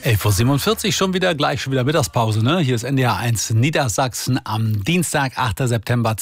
11.47 Uhr, schon wieder Mittagspause, ne? Hier ist NDR 1 Niedersachsen am Dienstag, 8. September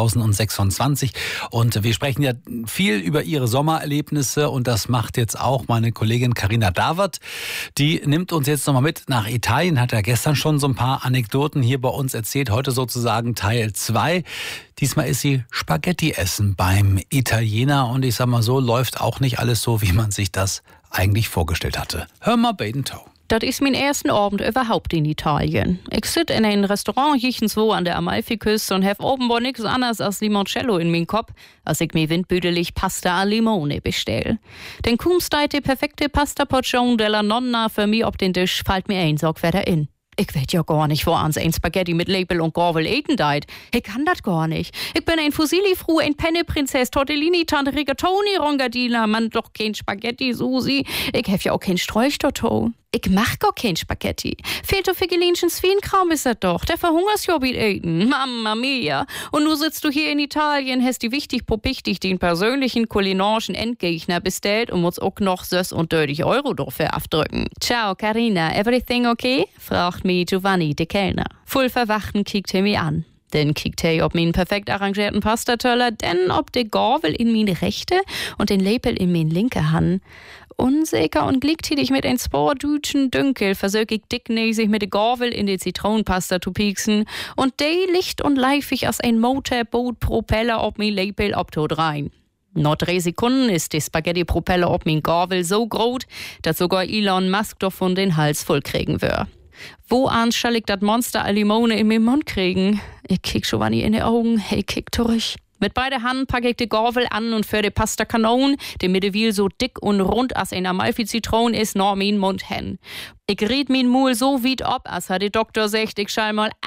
2026. Und wir sprechen ja viel über Ihre Sommererlebnisse und das macht jetzt auch meine Kollegin Carina Dawert. Die nimmt uns jetzt nochmal mit nach Italien, hat ja gestern schon so ein paar Anekdoten hier bei uns erzählt. Heute sozusagen Teil 2. Diesmal ist sie Spaghetti essen beim Italiener und ich sag mal so, läuft auch nicht alles so, wie man sich das eigentlich vorgestellt hatte. Hör mal Baden-Tau. Das ist mein ersten Abend überhaupt in Italien. Ich sitze in einem Restaurant so an der Amalfiküste und habe offenbar nichts anderes als Limoncello in meinem Kopf, als ich mir windbüdelig Pasta al Limone bestell. Denn kaum steht die perfekte Pasta Portion della Nonna für mich auf den Tisch, fällt mir ein Sorg wieder in. Ich weiß ja gar nicht, wo ans ein Spaghetti mit Label und Gorvel eten deit. Ich kann das gar nicht. Ich bin ein Fusilli-Fru, ein Penne-Prinzess, Tortellini, Tante Rigatoni, Rongadina, man doch kein Spaghetti, Susi. Ich hef ja auch kein Sträuchtorto. Ich mach gar kein Spaghetti. Fehlt doch für Gelinchen Swienkram ist das doch. Der verhungerst ja mit eten. Mamma mia. Und nu sitzt du hier in Italien, hast die wichtig den persönlichen kulinarischen Endgegner bestellt und musst auch noch 36 Euro dafür abdrücken. Ciao, Carina. Everything okay? Fragt mich Giovanni, der Kellner. Voll verwachten kickt er mich an. Dann kickt er ob meinen perfekt arrangierten Pastateller, denn ob der Gorvel in meine rechte und den Label in meine linke Hand. Unsicher und gleichzeitig mit ein Spordütschen Dünkel versög ich dicknäsig mit der Gorvel in die Zitronenpasta zu pieksen und de licht und leifig als ein Motorboot-Propeller ob mein Label abtot rein. Nach 3 Sekunden ist die Spaghetti-Propeller ob mein Gorvel so groß, dass sogar Elon Musk davon den Hals voll kriegen wird. Wo soll ich das Monster al Limone in meinen Mund kriegen? Ich kick Giovanni in die Augen, hey, kick durch. Mit beiden Händen packe ich die Gorvel an und für die Pasta Kanon, die Mittewil so dick und rund als ein Amalfi-Zitron ist, nach meinen Mund hin. Ich red mein Mul so weit ab, als hat die Doktor sagt, ich schall mal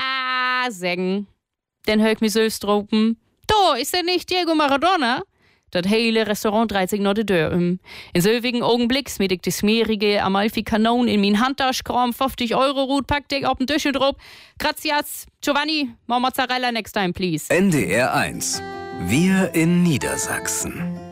sagen. Dann hör ich mich selbst droppen. Da, ist der nicht Diego Maradona? Das hele Restaurant dreht sich noch die Tür um. In selbigen Augenblick smiet ich die smeerige Amalfi-Kanon in mein Handtasche, kram 50 Euro Rut, packt ich auf den Tisch und drauf. Grazias, Giovanni, more Mozzarella next time, please. NDR 1. Wir in Niedersachsen.